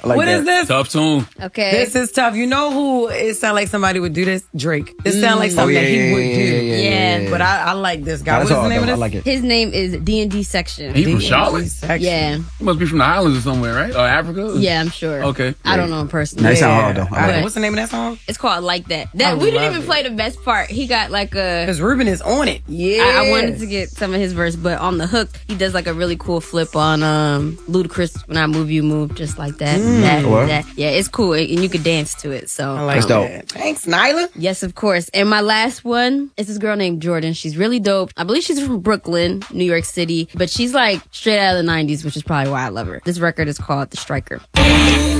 What is this? Tough tune. Okay. This is tough. You know who it sound like somebody would do this? Drake. This sound like something that he would do. Yeah. But I like this guy. That's What's the hard, name of though. this? I like it. His name is D&D Section. He from Charlotte? Yeah. He must be from the Highlands or somewhere, right? Or Africa? Yeah, I'm sure. Okay. I don't know him personally. That sound hard, though. I like But it. What's the name of that song? it's called Like That. I We didn't love even it. play the best part. He got like a... Because Ruben is on it. Yeah. I wanted to get some of his verse, but on the hook, he does like a really cool flip on Ludacris, When I Move, You Move, just like that. That. Yeah, it's cool, and you could dance to it. So I like That's dope. that. Thanks, Nyla. yes, of course. And my last one is this girl named Jordan. She's really dope. I believe she's from Brooklyn, New York City, but she's like straight out of the 90s, which is probably why I love her. This record is called The Striker.